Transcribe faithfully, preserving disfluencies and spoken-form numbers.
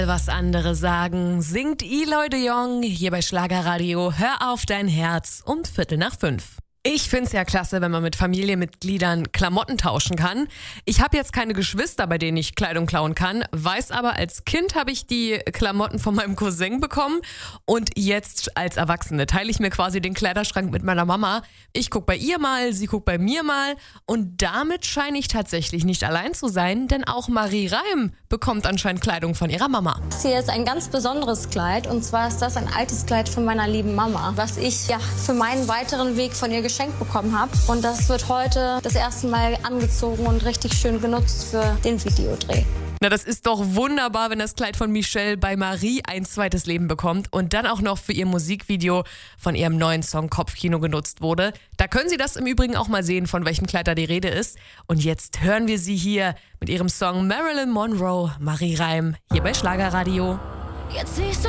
Was andere sagen, singt Eloy de Jong hier bei Schlagerradio. Hör auf dein Herz um Viertel nach fünf. Ich find's ja klasse, wenn man mit Familienmitgliedern Klamotten tauschen kann. Ich habe jetzt keine Geschwister, bei denen ich Kleidung klauen kann, weiß aber, als Kind habe ich die Klamotten von meinem Cousin bekommen und jetzt als Erwachsene teile ich mir quasi den Kleiderschrank mit meiner Mama. Ich guck bei ihr mal, sie guckt bei mir mal und damit scheine ich tatsächlich nicht allein zu sein, denn auch Marie Reim bekommt anscheinend Kleidung von ihrer Mama. Das hier ist ein ganz besonderes Kleid und zwar ist das ein altes Kleid von meiner lieben Mama, was ich ja für meinen weiteren Weg von ihr geschenkt bekommen habe. Und das wird heute das erste Mal angezogen und richtig schön genutzt für den Videodreh. Na, das ist doch wunderbar, wenn das Kleid von Michelle bei Marie ein zweites Leben bekommt und dann auch noch für ihr Musikvideo von ihrem neuen Song Kopfkino genutzt wurde. Da können Sie das im Übrigen auch mal sehen, von welchem Kleid da die Rede ist. Und jetzt hören wir sie hier mit ihrem Song Marilyn Monroe, Marie Reim, hier bei Schlagerradio. Jetzt siehst du